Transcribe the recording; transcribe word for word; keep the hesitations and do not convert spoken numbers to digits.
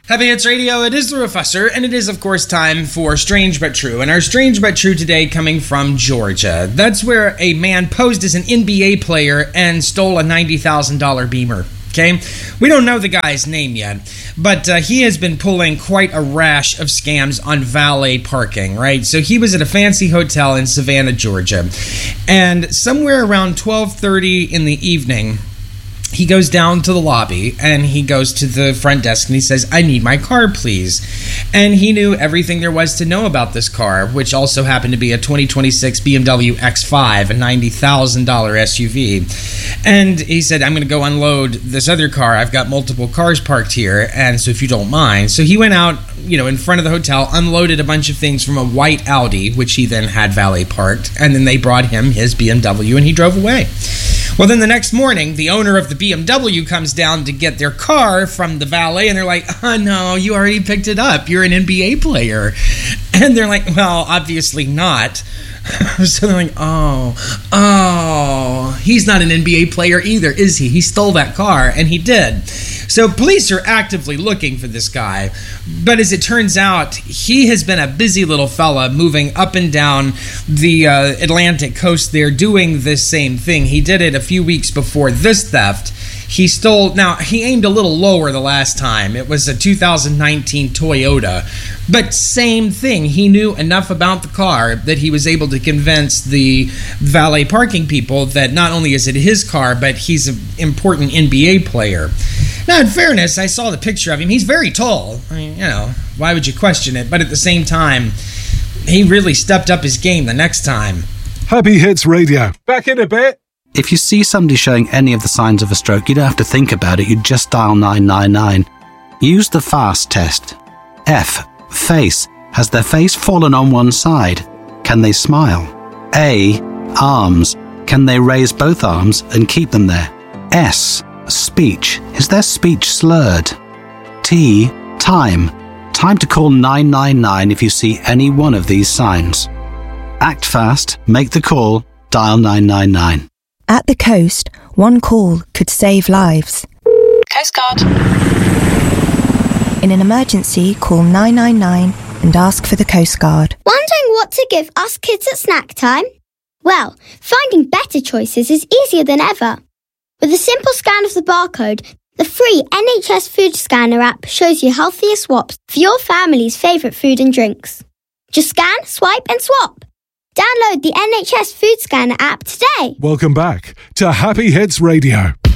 Happy Hits Radio, it is the Professor, and it is, of course, time for Strange But True. And our Strange But True today coming from Georgia. That's where a man posed as an N B A player and stole a ninety thousand dollars Beamer. Okay? We don't know the guy's name yet, but uh, he has been pulling quite a rash of scams on valet parking, right? So he was at a fancy hotel in Savannah, Georgia, and somewhere around twelve thirty in the evening, he goes down to the lobby and he goes to the front desk and he says, I need my car, please. And he knew everything there was to know about this car, which also happened to be a twenty twenty-six B M W X five, a ninety thousand dollars S U V. And he said, I'm going to go unload this other car. I've got multiple cars parked here, and so if you don't mind. So he went out, you know, in front of the hotel, unloaded a bunch of things from a white Audi, which he then had valet parked, and then they brought him his B M W and he drove away. Well, then the next morning, the owner of the B M W comes down to get their car from the valet, and they're like, oh, no, you already picked it up. You're an N B A player. And they're like, well, obviously not. So they're like, oh, oh, he's not an N B A player either, is he? He stole that car, and he did. So police are actively looking for this guy, but as it turns out, he has been a busy little fella moving up and down the uh, Atlantic coast there doing this same thing. He did it a few weeks before this theft. He stole, now he aimed a little lower the last time. It was a two thousand nineteen Toyota, but same thing. He knew enough about the car that he was able to convince the valet parking people that not only is it his car, but he's an important N B A player. Now, in fairness, I saw the picture of him. He's very tall. I mean, you know, why would you question it? But at the same time, he really stepped up his game the next time. Happy Hits Radio. Back in a bit. If you see somebody showing any of the signs of a stroke, you don't have to think about it. You just dial nine nine nine. Use the FAST test. F. Face. Has their face fallen on one side? Can they smile? A. Arms. Can they raise both arms and keep them there? S. Speech. Is their speech slurred? T. Time. Time to call nine nine nine if you see any one of these signs. Act fast, make the call, dial nine nine nine. At the coast, one call could save lives. Coast Guard. In an emergency, call nine nine nine and ask for the Coast Guard. Wondering what to give us kids at snack time? Well, finding better choices is easier than ever. With a simple scan of the barcode, the free N H S Food Scanner app shows you healthier swaps for your family's favourite food and drinks. Just scan, swipe and swap. Download the N H S Food Scanner app today. Welcome back to Happy Hits Radio.